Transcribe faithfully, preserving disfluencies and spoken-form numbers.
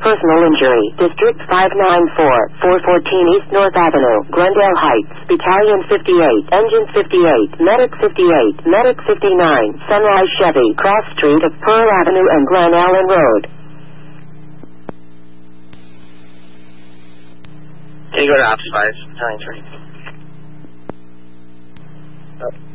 personal injury. District five ninety-four, four fourteen East North Avenue, Glendale Heights. Battalion fifty-eight, Engine fifty-eight, Medic fifty-eight, Medic fifty-nine, Sunrise Chevy, Cross Street of Pearl Avenue and Glen Allen Road. Can you go to Ops five, Battalion three? Oh.